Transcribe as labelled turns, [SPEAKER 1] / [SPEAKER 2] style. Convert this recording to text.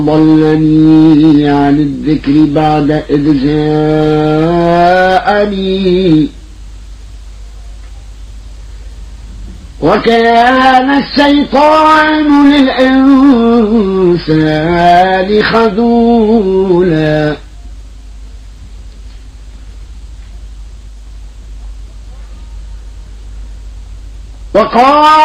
[SPEAKER 1] ضلني عن الذكر بعد إذ جاءني وكان الشيطان للإنسان خذولا وقال